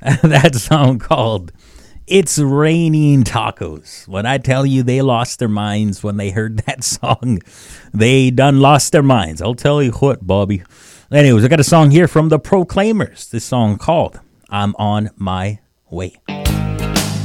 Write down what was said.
That song called It's Raining Tacos. When I tell you they lost their minds when they heard that song, they done lost their minds. I'll tell you what, Bobby. Anyways, I got a song here from the Proclaimers. This song called I'm on My Way.